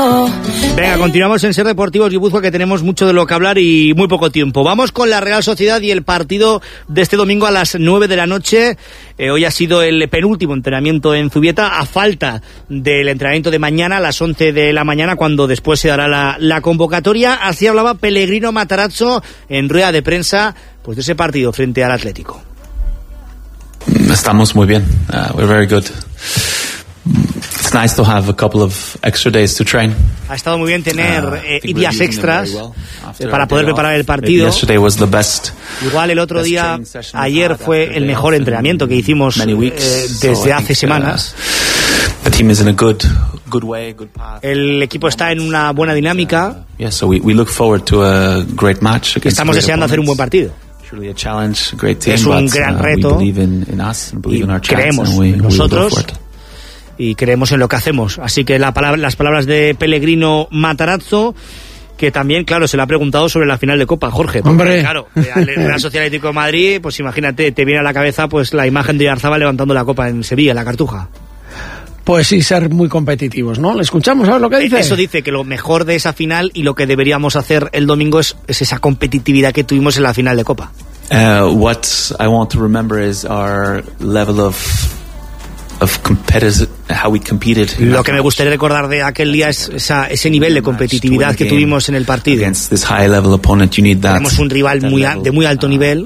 Venga, continuamos en Ser Deportivos Guipúzcoa, que tenemos mucho de lo que hablar y muy poco tiempo. Vamos con la Real Sociedad y el partido de este domingo a las 9 de la noche. Hoy ha sido el penúltimo entrenamiento en Zubieta, a falta del entrenamiento de mañana a las 11 de la mañana, cuando después se dará la convocatoria. Así hablaba Pellegrino Matarazzo en rueda de prensa pues de ese partido frente al Atlético. Estamos muy bien. We're very good. It's nice to have a couple of extra days to train. Ha estado muy bien tener días extras para poder preparar el partido. Yesterday was the best. Igual el otro día, ayer fue el mejor entrenamiento que hicimos desde hace semanas. The team is in a good way, good path. El equipo está en una buena dinámica. So we look forward to a great match. Estamos deseando hacer un buen partido. Es un gran reto y creemos en nosotros y creemos en lo que hacemos. Así que las palabras de Pellegrino Matarazzo, que también, claro, se le ha preguntado sobre la final de Copa, Jorge. Hombre. Claro, al Real Sociedad Atlético de Madrid, pues imagínate, te viene a la cabeza pues la imagen de Oyarzabal levantando la Copa en Sevilla, en la Cartuja. Pues sí, ser muy competitivos, ¿no? ¿Le escuchamos a ver lo que dice? Eso dice, que lo mejor de esa final y lo que deberíamos hacer el domingo es esa competitividad que tuvimos en la final de Copa. What I want to remember is our level of competitive, how we competed. Lo que me gustaría recordar de aquel día es ese nivel de competitividad que tuvimos en el partido. Tenemos un rival de muy alto nivel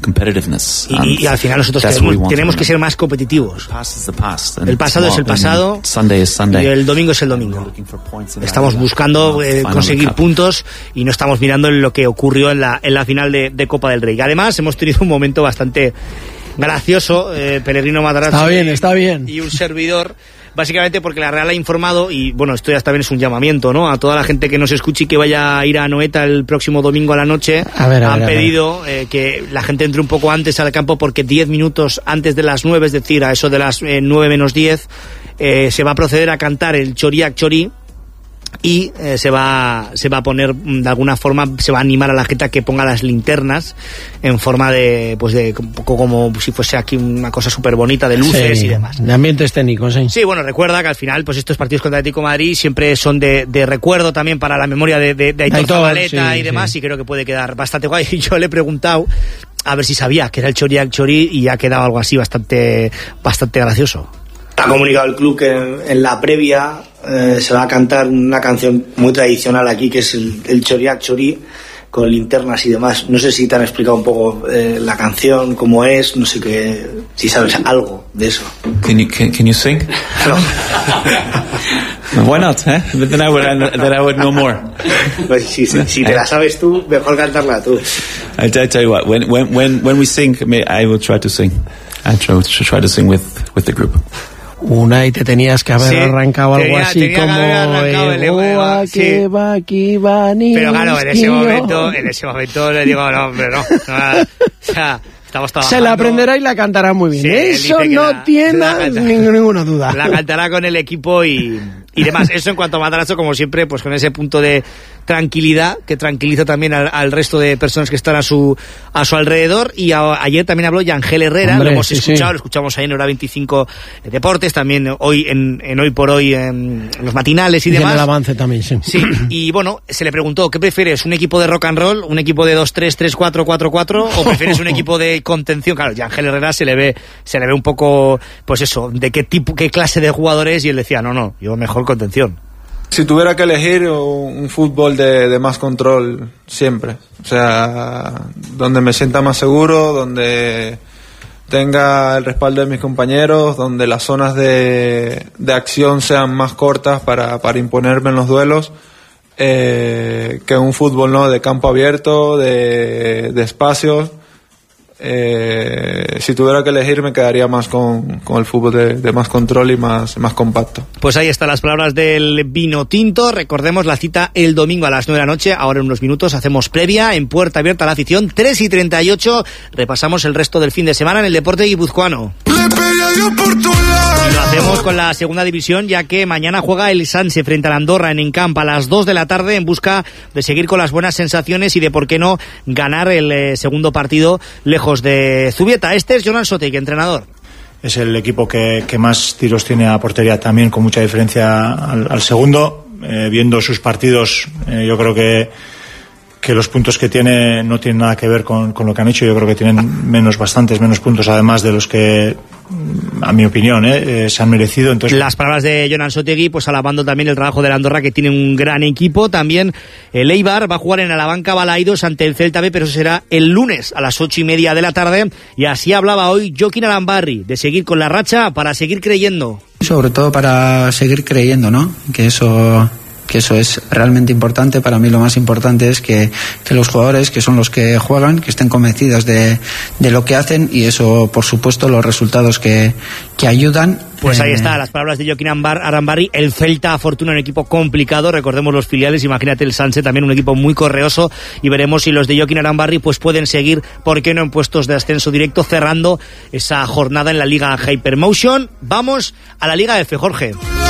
y al final nosotros tenemos que ser más competitivos. El pasado es el pasado y el domingo es el domingo. Estamos buscando conseguir puntos y no estamos mirando en lo que ocurrió en la final de Copa del Rey. Además, hemos tenido un momento bastante gracioso, Pellegrino Matarazzo está bien. Y un servidor, básicamente porque la Real ha informado, y bueno, esto ya también es un llamamiento, ¿no?, a toda la gente que nos escuche y que vaya a ir a Anoeta el próximo domingo a la noche. Han pedido que la gente entre un poco antes al campo, porque 10 minutos antes de las 9, es decir, a eso de las 9 menos 10, se va a proceder a cantar el Choriak Chorí. Y se va a poner, de alguna forma, se va a animar a la gente a que ponga las linternas en forma de un poco como si fuese aquí una cosa súper bonita de luces y demás. De ambientes técnicos, ¿eh? Sí, bueno, recuerda que al final, pues estos partidos contra Atlético de Madrid siempre son de recuerdo también para la memoria de Aitor Zabaleta y demás, y creo que puede quedar bastante guay. Y yo le he preguntado a ver si sabía que era el Choriak Chorí y ha quedado algo así bastante gracioso. Ha comunicado el club que en la previa se va a cantar una canción muy tradicional aquí, que es el Choriak Chorí, con linternas y demás. No sé si te han explicado un poco la canción, cómo es, no sé si sabes algo de eso. Can you sing? No. Why not? But then I would know more. Pues si te la sabes tú, mejor cantarla tú. I tell you what, when we sing, I will try to sing. I try to sing with the group. Una, y te tenías que haber arrancado algo así como que va aquí va niño. Pero claro, en ese momento le digo, no, hombre, no. O sea, estamos trabajando. Se la aprenderá y la cantará muy bien. Sí, eso no tiene ninguna duda. La cantará con el equipo y demás. Eso en cuanto a Matarazzo, como siempre, pues con ese punto de tranquilidad que tranquiliza también al resto de personas que están a su alrededor. Y ayer también habló Yangel Herrera. Hombre, lo hemos escuchado, lo escuchamos ahí en Hora 25 Deportes, también hoy en Hoy por Hoy en los matinales y demás. Y en el avance también, sí. Sí, y bueno, se le preguntó, ¿qué prefieres? ¿Un equipo de rock and roll? ¿Un equipo de 2-3, 3-4, 4-4? ¿O prefieres un equipo de contención? Claro, Yangel Herrera se le ve un poco, pues eso, de qué clase de jugador es, y él decía, no, yo mejor contención. Si tuviera que elegir, un fútbol de más control siempre, o sea, donde me sienta más seguro, donde tenga el respaldo de mis compañeros, donde las zonas de acción sean más cortas para imponerme en los duelos, que un fútbol, ¿no?, de campo abierto, de espacios. Si tuviera que elegir, me quedaría más con el fútbol de más control y más compacto. Pues ahí están las palabras del vino tinto. Recordemos la cita el domingo a las 9 de la noche. Ahora en unos minutos hacemos previa en Puerta Abierta a la Afición, 3:38. Repasamos el resto del fin de semana en el deporte guipuzcoano. Y lo hacemos con la segunda división, ya que mañana juega el Sanse frente al Andorra en Encamp a las 2 de la tarde, en busca de seguir con las buenas sensaciones y de, por qué no, ganar el segundo partido lejos de Zubieta. Este es Jonan Sotek, entrenador. Es el equipo que más tiros tiene a portería también, con mucha diferencia al segundo. viendo sus partidos, yo creo que los puntos que tiene no tienen nada que ver con lo que han hecho. Yo creo que tienen bastantes menos puntos, además de los que, a mi opinión, se han merecido. Entonces, las palabras de Jon Ansotegui, pues alabando también el trabajo de la Andorra, que tiene un gran equipo. También el Eibar va a jugar en Alabanca Balaidos ante el Celta B, pero eso será el lunes a las 8:30 de la tarde. Y así hablaba hoy Jokin Arambarri, de seguir con la racha para seguir creyendo. Sobre todo para seguir creyendo, ¿no? Que eso es realmente importante. Para mí lo más importante es que los jugadores, que son los que juegan, que estén convencidos de lo que hacen, y eso, por supuesto, los resultados que ayudan. Pues ahí está, las palabras de Jokin Arambarri. El Celta, Fortuna, un equipo complicado. Recordemos los filiales, imagínate el Sanse, también un equipo muy correoso. Y veremos si los de Jokin Arambarri pues pueden seguir, ¿por qué no?, en puestos de ascenso directo, cerrando esa jornada en la Liga Hypermotion. Vamos a la Liga F, Jorge.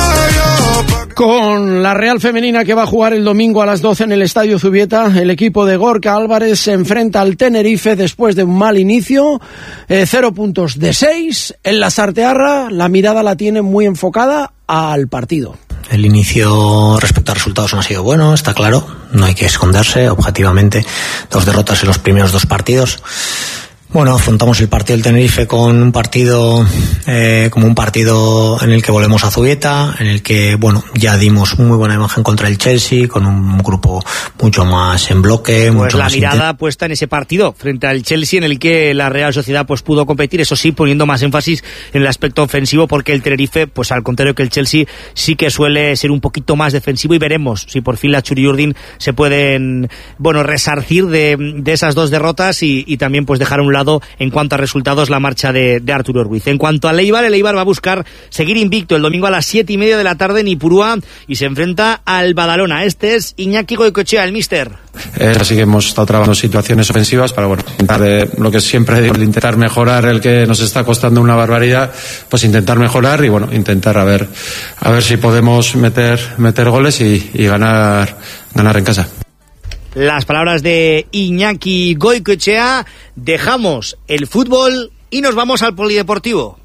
Con la Real Femenina, que va a jugar el domingo a las 12 en el Estadio Zubieta, el equipo de Gorka Álvarez se enfrenta al Tenerife después de un mal inicio. 0 puntos de 6. En la Sartearra la mirada la tiene muy enfocada al partido. El inicio respecto a resultados no ha sido bueno, está claro, no hay que esconderse, objetivamente 2 derrotas en los primeros 2 partidos. Bueno, afrontamos el partido del Tenerife con un partido como un partido en el que volvemos a Zubieta, en el que, bueno, ya dimos muy buena imagen contra el Chelsea, con un grupo mucho más en bloque. Pues mucho la más mirada puesta en ese partido frente al Chelsea, en el que la Real Sociedad pues pudo competir, eso sí, poniendo más énfasis en el aspecto ofensivo, porque el Tenerife, pues al contrario que el Chelsea, sí que suele ser un poquito más defensivo, y veremos si por fin las Txuri-Urdin se pueden, bueno, resarcir de esas 2 derrotas y también pues dejar a un lado, en cuanto a resultados, la marcha de Arturo Ruiz. En cuanto al Eibar, el Eibar va a buscar seguir invicto el domingo a las 7:30 de la tarde en Ipurúa, y se enfrenta al Badalona. Este es Iñaki Goicoechea, el míster. Así que hemos estado trabajando situaciones ofensivas para, bueno, intentar lo que siempre digo, intentar mejorar el que nos está costando una barbaridad, pues intentar mejorar y, bueno, intentar a ver si podemos meter goles y ganar en casa. Las palabras de Iñaki Goicoechea. Dejamos el fútbol y nos vamos al polideportivo.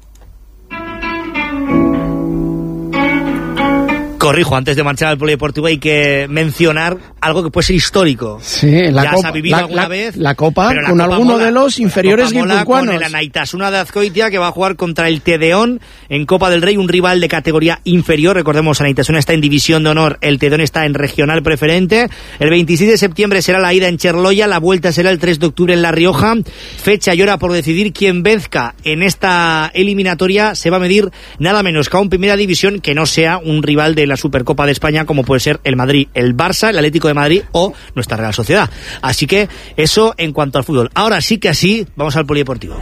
Corrijo, antes de marchar al polideportivo hay que mencionar algo que puede ser histórico. Sí, ya se ha vivido alguna vez. La Copa, pero la con Copa alguno mola. de los inferiores guipuzcoanos. Con el Anaitasuna de Azcoitia, que va a jugar contra el Tedeón en Copa del Rey, un rival de categoría inferior. Recordemos, Anaitasuna está en División de Honor, el Tedeón está en Regional Preferente. El 26 de septiembre será la ida en Cherloya, la vuelta será el 3 de octubre en La Rioja. Fecha y hora por decidir. Quien venzca en esta eliminatoria se va a medir nada menos que a un Primera División que no sea un rival de la Supercopa de España, como puede ser el Madrid, el Barça, el Atlético de Madrid o nuestra Real Sociedad. Así que eso en cuanto al fútbol. Ahora sí que así, vamos al polideportivo.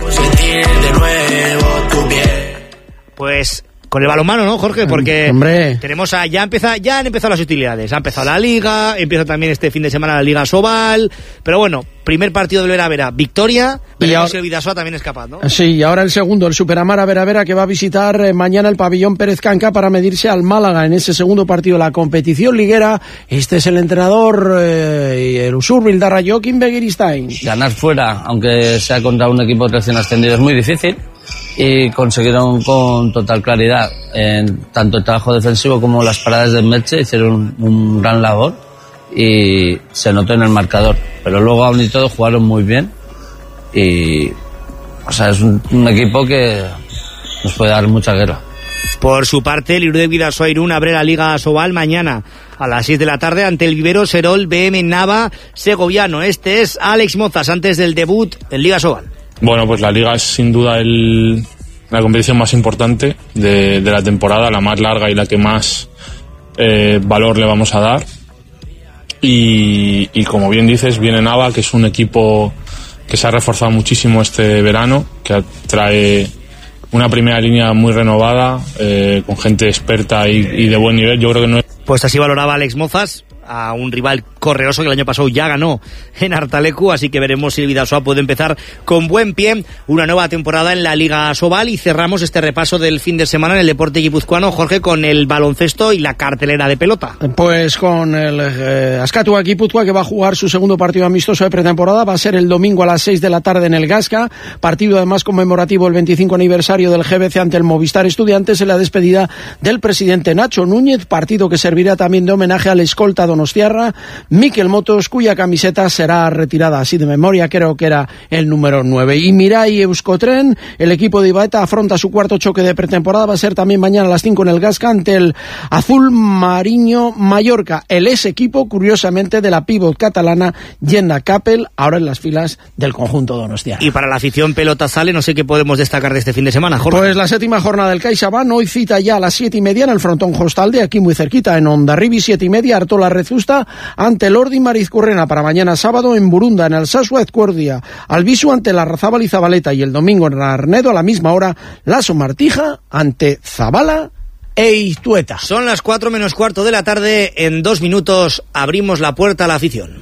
Pues con el balonmano, ¿no, Jorge? Porque tenemos ya han empezado las utilidades. Ha empezado la Liga, empieza también este fin de semana la Liga Sobal. Pero bueno, primer partido del Vera-Vera, victoria. Veremos si el Bidasoa también es capaz, ¿no? Sí, y ahora el segundo, el Superamara Vera-Vera, que va a visitar mañana el pabellón Pérez Canca para medirse al Málaga en ese segundo partido de la competición liguera. Este es el entrenador, el Usurbildarra, Jokin Begiristain. Ganar fuera, aunque sea contra un equipo recién ascendido, es muy difícil. Y consiguieron con total claridad tanto el trabajo defensivo como las paradas de Merche, hicieron un gran labor y se notó en el marcador, pero luego aún y todo jugaron muy bien y, o sea, es un equipo que nos puede dar mucha guerra. Por su parte, el Irún de Bidasoa Irún abre la Liga Sobal mañana a las 6 de la tarde ante el Vivero Serol BM Nava Segoviano. Este es Alex Mozas antes del debut en Liga Sobal. Bueno, pues la Liga es sin duda la competición más importante de la temporada, la más larga y la que más valor le vamos a dar. Y como bien dices, viene Nava, que es un equipo que se ha reforzado muchísimo este verano, que trae una primera línea muy renovada, con gente experta y de buen nivel. Yo creo que no es... Pues así valoraba Alex Mozas a un rival Correoso, que el año pasado ya ganó en Artalecu, así que veremos si el Bidasoa puede empezar con buen pie una nueva temporada en la Liga Sobal. Y cerramos este repaso del fin de semana en el deporte guipuzcoano, Jorge, con el baloncesto y la cartelera de pelota. Pues con el Azkatua Guipúzcoa, que va a jugar su segundo partido amistoso de pretemporada, va a ser el domingo a las 6 de la tarde en el Gasca, partido además conmemorativo del 25 aniversario del GBC ante el Movistar Estudiantes en la despedida del presidente Nacho Núñez, partido que servirá también de homenaje al escolta donostiarra Mikel Motos, cuya camiseta será retirada, así de memoria creo que era el número 9. Y Mirai Euskotren, el equipo de Ibaeta, afronta su cuarto choque de pretemporada, va a ser también mañana a las 5 en el Gasca ante el Azul Mariño Mallorca, el ex equipo curiosamente de la pívot catalana Jenna Capel, ahora en las filas del conjunto donostiarra. Y para la afición pelota sale, no sé qué podemos destacar de este fin de semana, Jorge. Pues la séptima jornada del CaixaBank, hoy cita ya a las 7:30 en el frontón Hostalde, aquí muy cerquita en Hondarribi, 7:30, Artola Rezusta ante el Ordi Marizcurrena. Para mañana sábado en Burunda, en el Sasua Ezcuerdia, Albisu ante la Razábal y Zabaleta, y el domingo en Arnedo a la misma hora, Laso Martija ante Zabala e Iztueta. Son las 4 menos cuarto de la tarde, en 2 minutos abrimos la puerta a la afición.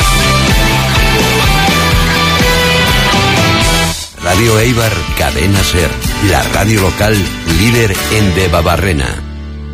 Radio Eibar, Cadena Ser, la radio local líder en Debabarrena.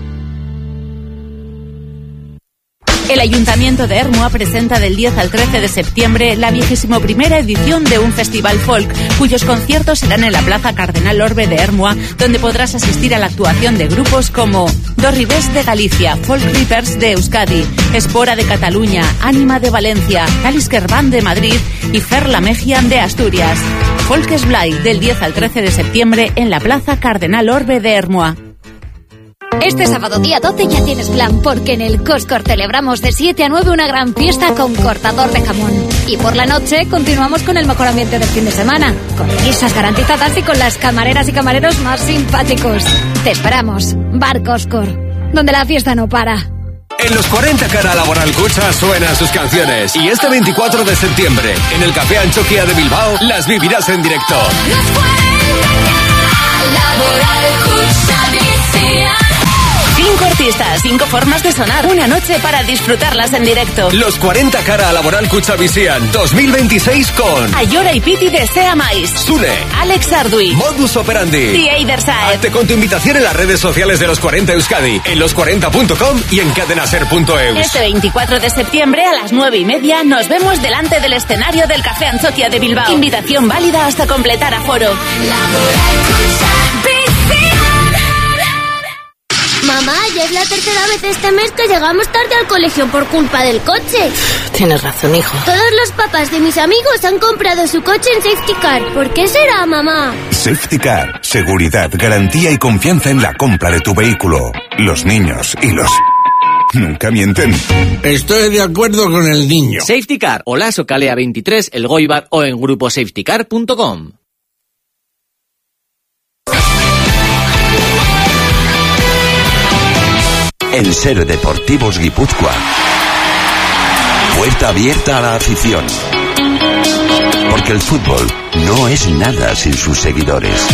El Ayuntamiento de Ermua presenta del 10 al 13 de septiembre la 21ª edición de un festival folk, cuyos conciertos serán en la Plaza Cardenal Orbe de Ermua, donde podrás asistir a la actuación de grupos como Dos Ribés de Galicia, Folk Reapers de Euskadi, Espora de Cataluña, Ánima de Valencia, Talisker Band de Madrid y Fer La Mejian de Asturias. Folkes Blay, del 10 al 13 de septiembre en la Plaza Cardenal Orbe de Ermua. Este sábado día 12 ya tienes plan, porque en el Coscor celebramos de 7 a 9 una gran fiesta con cortador de jamón. Y por la noche continuamos con el mejor ambiente del fin de semana, con risas garantizadas y con las camareras y camareros más simpáticos. Te esperamos. Bar Coscor, donde la fiesta no para. En los 40 Cara Laboral Cucha suenan sus canciones. Y este 24 de septiembre, en el Café Anchoquia de Bilbao, las vivirás en directo. Los 40 Cara Laboral Cucha Vicía. 5 artistas, 5 formas de sonar, una noche para disfrutarlas en directo. Los 40 Cara Laboral Cuchavisian 2026 con Ayora y Piti de Sea Mais, Sune, Alex Ardui, Modus Operandi y Eiderside. Hazte con tu invitación en las redes sociales de Los 40 Euskadi, en los40.com y en cadenaser.eus. Este 24 de septiembre a las 9:30 nos vemos delante del escenario del Café Anchoquia de Bilbao. Invitación válida hasta completar aforo. Mamá, ya es la tercera vez este mes que llegamos tarde al colegio por culpa del coche. Tienes razón, hijo. Todos los papás de mis amigos han comprado su coche en Safety Car. ¿Por qué será, mamá? Safety Car. Seguridad, garantía y confianza en la compra de tu vehículo. Los niños y los... nunca mienten. Estoy de acuerdo con el niño. Safety Car, Olaso Calea 23, El Goibar o en gruposafetycar.com. En Ser Deportivos Guipúzcoa, puerta abierta a la afición, porque el fútbol no es nada sin sus seguidores.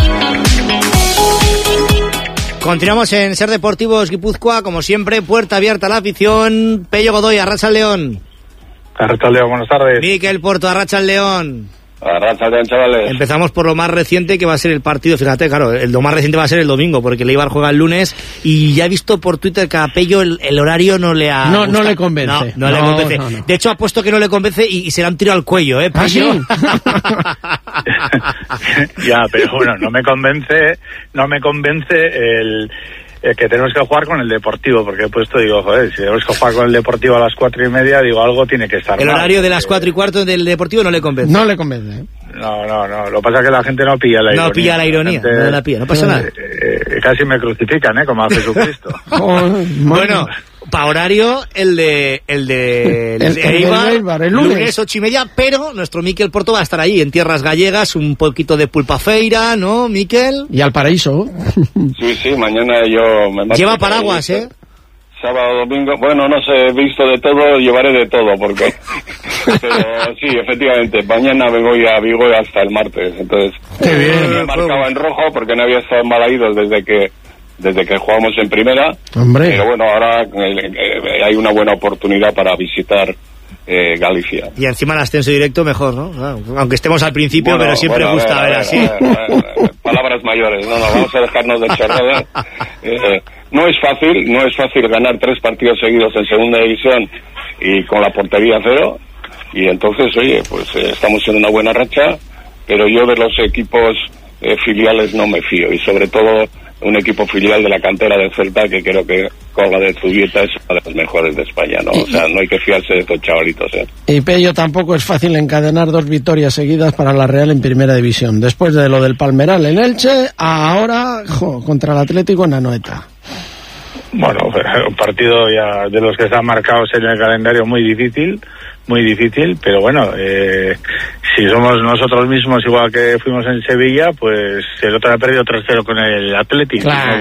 Continuamos en Ser Deportivos Guipúzcoa, como siempre, puerta abierta a la afición. Pello Godoy, Arratsaldeon. Arratsaldeon, buenas tardes. Mikel Porto, Arratsaldeon. Arratsaldeon, chavales. Empezamos por lo más reciente, que va a ser el partido. Fíjate, claro, lo más reciente va a ser el domingo, porque el Eibar juega el lunes, y ya he visto por Twitter que a Pello el horario no le ha no le convence. No le convence. No. De hecho, ha puesto que no le convence y se le han tirado al cuello, Pello. ¿Ah, sí? Ya, pero bueno, no me convence el que tenemos que jugar con el Deportivo, porque he puesto, digo, joder, si tenemos que jugar con el Deportivo a las 4:30, digo, algo tiene que estar el mal. El horario de las 4:15 del Deportivo no le convence. No le convence. No, lo que pasa es que la gente no pilla la ironía. No pilla la ironía, no la pilla, no pasa nada. Casi me crucifican, como a Jesucristo. Bueno, para horario, el de Eibar, el lunes 8:30, pero nuestro Mikel Porto va a estar ahí, en tierras gallegas, un poquito de pulpafeira, ¿no, Mikel? Y al paraíso. Sí, mañana yo me mato. Lleva paraguas, Sábado, domingo, bueno, no sé, he visto de todo, llevaré de todo, porque... Pero sí, efectivamente, mañana vengo a Vigo hasta el martes, entonces... Qué bien. Me marcaba en rojo porque no había estado en Balaídos desde que desde que jugamos en primera. Hombre. Pero bueno, ahora hay una buena oportunidad para visitar Galicia. Y encima el ascenso directo mejor, ¿no? Claro, aunque estemos al principio, pero siempre gusta ver así. Palabras mayores, no, vamos a dejarnos de chorradas. No es fácil ganar 3 partidos seguidos en segunda división y con la portería 0. Y entonces, oye, pues estamos en una buena racha, pero yo de los equipos filiales no me fío, y sobre todo un equipo filial de la cantera del Celta, que creo que con la de Zubieta es una de las mejores de España, ¿no? O sea, no hay que fiarse de estos chavalitos, ¿eh? Y Pello, tampoco es fácil encadenar 2 victorias seguidas para la Real en primera división. Después de lo del Palmeral en Elche, ahora contra el Atlético en Anoeta. Bueno, un partido ya de los que están marcados en el calendario muy difícil, pero bueno, si somos nosotros mismos igual que fuimos en Sevilla, pues el otro ha perdido 3-0 con el Athletic. Claro.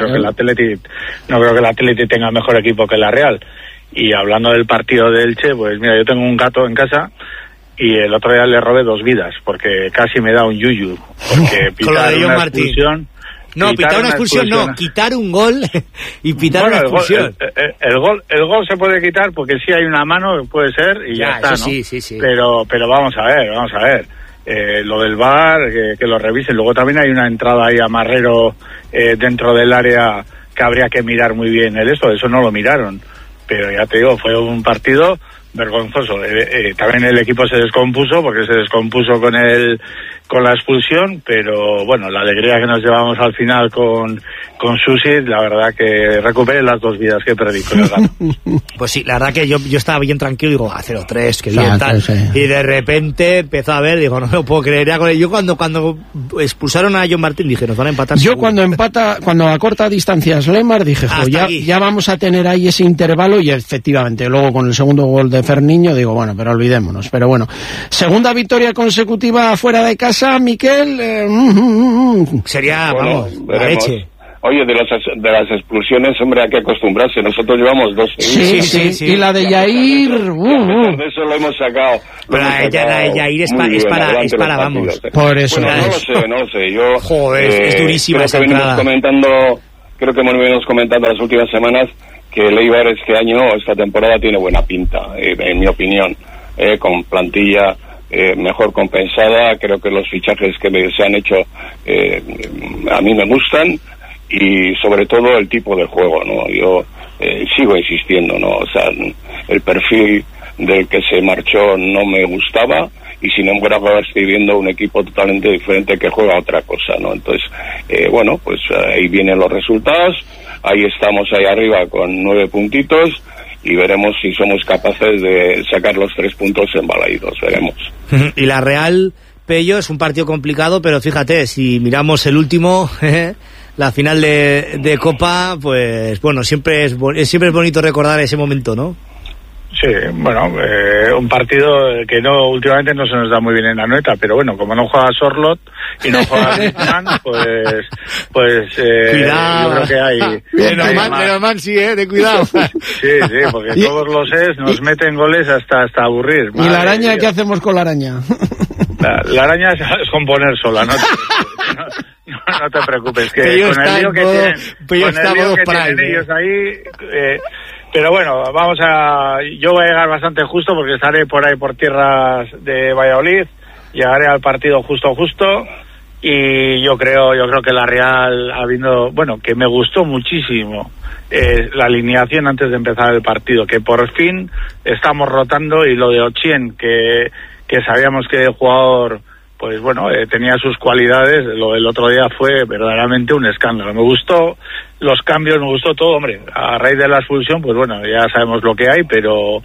No creo que el Athletic tenga mejor equipo que la Real. Y hablando del partido de Elche, pues mira, yo tengo un gato en casa y el otro día le robé 2 vidas porque casi me da un yuyu, porque pitar una expulsión. No, pitar una expulsión no, quitar un gol y pitar una expulsión. El gol se puede quitar porque sí hay una mano, puede ser, y ya está, ¿no? Sí. Pero vamos a ver. Lo del VAR, que lo revisen. Luego también hay una entrada ahí a Marrero dentro del área que habría que mirar muy bien eso no lo miraron. Pero ya te digo, fue un partido vergonzoso. También el equipo se descompuso porque se descompuso con la expulsión, pero bueno, la alegría que nos llevamos al final con Susi, la verdad que recuperé las 2 vidas que perdí con el gato. Pues sí, la verdad que yo estaba bien tranquilo, digo, 0-3, que bien tal. Sí. Y de repente empezó a ver, digo, no lo puedo creer. Yo cuando expulsaron a John Martín dije, nos van a empatar. Yo cuando acorta distancias Lemar dije, ya vamos a tener ahí ese intervalo, y efectivamente, luego con el segundo gol de Ferniño, digo, bueno, pero olvidémonos. Pero bueno, segunda victoria consecutiva fuera de casa, Miquel, sería, vamos, la leche. Oye, de las expulsiones, hombre, hay que acostumbrarse. Nosotros llevamos 2 seguidas. Sí. Y la de Yair... De eso lo hemos sacado. Pero la de Yair es para vamos. Por eso. Pues no lo sé. Yo, joder, es durísima esa entrada. Creo que venimos comentando las últimas semanas que el Eibar esta temporada tiene buena pinta, en mi opinión, con plantilla mejor compensada. Creo que los fichajes que se han hecho a mí me gustan, y sobre todo el tipo de juego, ¿no? Yo sigo insistiendo, ¿no? O sea, el perfil del que se marchó no me gustaba, y sin embargo ahora estoy viendo un equipo totalmente diferente que juega otra cosa, ¿no? Entonces, bueno, pues ahí vienen los resultados, ahí estamos ahí arriba con 9 puntitos, y veremos si somos capaces de sacar los 3 puntos embalaídos, veremos. Y la Real, Pello, es un partido complicado, pero fíjate, si miramos el último, la final de Copa, pues bueno, siempre es bonito recordar ese momento, ¿no? Sí, bueno, un partido que últimamente no se nos da muy bien en Anoeta, pero bueno, como no juega Sorlot y no juega Griezmann, pues yo creo que hay... Pero man sí, de cuidado. Sí, porque todos los nos meten goles hasta aburrir. ¿Y la araña qué hacemos con la araña? La araña es componer sola, no te preocupes, que con el lío que tienen ellos ahí... Pero bueno, yo voy a llegar bastante justo porque estaré por ahí por tierras de Valladolid, llegaré al partido justo, y yo creo que la Real, que me gustó muchísimo la alineación antes de empezar el partido, que por fin estamos rotando, y lo de Ochien, que sabíamos que el jugador, pues bueno, tenía sus cualidades, lo del otro día fue verdaderamente un escándalo. Me gustó los cambios, me gustó todo, hombre, a raíz de la expulsión, pues bueno, ya sabemos lo que hay, pero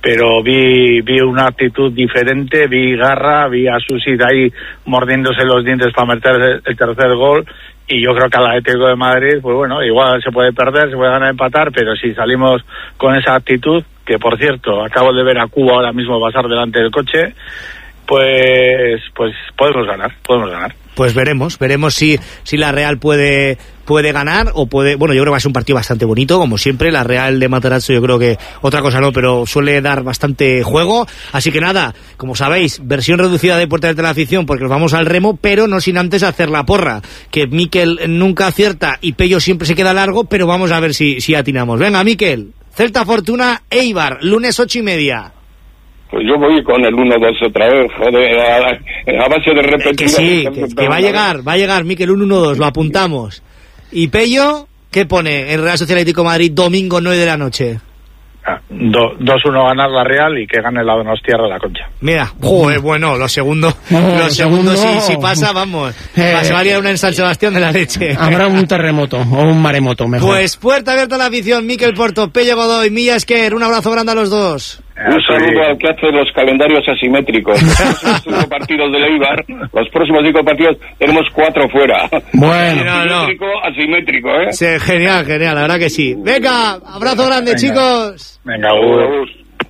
vi una actitud diferente, vi garra, vi a Susi ahí mordiéndose los dientes para meter el tercer gol, y yo creo que al Atlético de Madrid, pues bueno, igual se puede perder, se puede ganar, empatar, pero si salimos con esa actitud, que por cierto, acabo de ver a Cuba ahora mismo pasar delante del coche, pues podemos ganar. Pues veremos si la Real puede ganar o puede... Bueno, yo creo que va a ser un partido bastante bonito, como siempre. La Real de Matarazzo, yo creo que otra cosa no, pero suele dar bastante juego. Así que nada, como sabéis, versión reducida de Puerta de la Afición, porque nos vamos al remo, pero no sin antes hacer la porra. Que Mikel nunca acierta y Pello siempre se queda largo, pero vamos a ver si atinamos. Venga, Mikel, Celta Fortuna, Eibar, lunes 8:30. Pues yo voy con el 1-2 otra vez, joder, a base de repetir. Que sí, que va a llegar, Mikel, un 1-2, lo apuntamos. ¿Y Pello, qué pone en Real Sociedad Atlético de Madrid, domingo 9 de la noche? 2-1 ganar la Real y que gane la Donostiarra la Concha. Mira, joder, bueno, lo segundo si pasa, vamos, se va a liar una en San Sebastián de la leche. Habrá un terremoto o un maremoto, mejor. Pues puerta abierta a la afición, Mikel Porto, Pello Godoy, Milla Esquer, un abrazo grande a los dos. Un saludo al que hace los calendarios asimétricos. Los 5 partidos de Eibar, los próximos 5 partidos tenemos 4 fuera. Bueno, asimétrico, ¿eh? Sí, genial, la verdad que sí. Venga, abrazo grande, chicos. Venga,